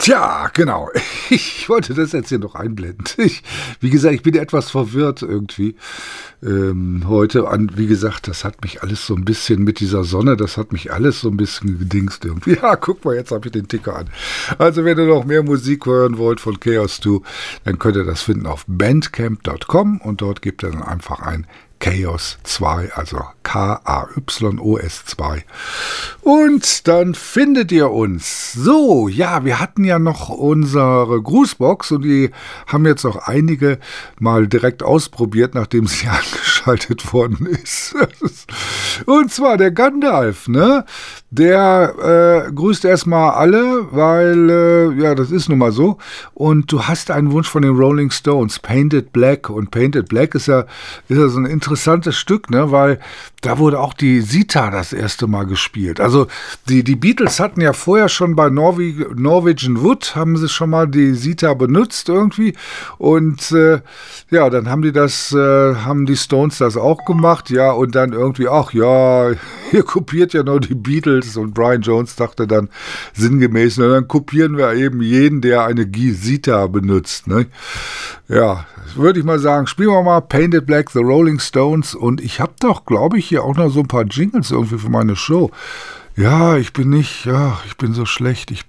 Tja, genau. Ich wollte das jetzt hier noch einblenden. Wie gesagt, ich bin etwas verwirrt irgendwie heute. Wie gesagt, das hat mich alles so ein bisschen mit dieser Sonne, das hat mich alles so ein bisschen gedingst irgendwie. Ja, guck mal, jetzt habe ich den Ticker an. Also wenn ihr noch mehr Musik hören wollt von Chaos 2, dann könnt ihr das finden auf bandcamp.com und dort gebt ihr dann einfach ein Chaos 2, also K-A-Y-O-S 2. Und dann findet ihr uns. So, ja, wir hatten ja noch unsere Grußbox und die haben jetzt auch einige mal direkt ausprobiert, nachdem sie angeschaltet worden ist. Und zwar der Gandalf, ne? Der grüßt erstmal alle, weil, ja, das ist nun mal so. Und du hast einen Wunsch von den Rolling Stones, Painted Black. Und Painted Black ist ja so ein interessantes Stück, ne? Weil da wurde auch die Sitar das erste Mal gespielt. Also die Beatles hatten ja vorher schon bei Norwegian Wood, haben sie schon mal die Sitar benutzt irgendwie. Und ja, dann haben die Stones das auch gemacht. Ja, und dann irgendwie, ach ja, ihr kopiert ja nur die Beatles. Und Brian Jones dachte dann sinngemäß, na, dann kopieren wir eben jeden, der eine Sitar benutzt. Ne? Ja, würde ich mal sagen, spielen wir mal Painted Black, The Rolling Stones. Und ich habe doch, glaube ich, hier auch noch so ein paar Jingles irgendwie für meine Show. Ja, ich bin so schlecht, ich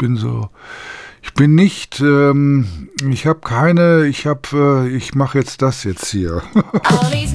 mache jetzt das jetzt hier. All these